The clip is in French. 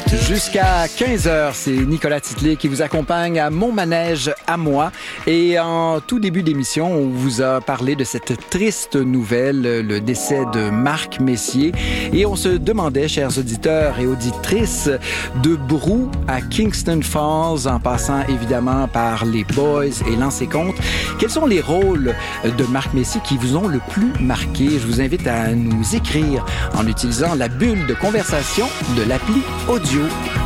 Jusqu'à 15h, c'est Nicolas Titley qui vous accompagne à Mon Manège à moi. Et en tout début d'émission, on vous a parlé de cette triste nouvelle, le décès de Marc Messier. Et on se demandait, chers auditeurs et auditrices, de Brou à Kingston Falls, en passant évidemment par les Boys et Lancez Compte, quels sont les rôles de Marc Messier qui vous ont le plus marqué? Je vous invite à nous écrire en utilisant la bulle de conversation de l'appli audio.